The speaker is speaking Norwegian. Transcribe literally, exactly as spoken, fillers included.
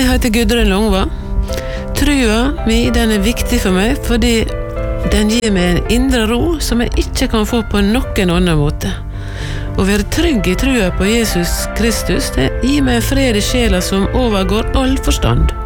Jeg heter Gudrun Longva. Trua mi, den er viktig for meg, fordi den gir meg en indre ro som jeg ikke kan få på noen annen måte. Å være trygg i trua på Jesus Kristus, det gir meg fred i sjela som overgår all forstand.